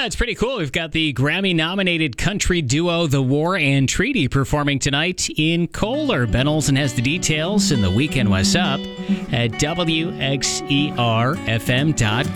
it's pretty cool. We've got the Grammy-nominated country duo The War and Treaty performing tonight in Kohler. Ben Olsen has the details in the Weekend What's Up at WXERFM.com.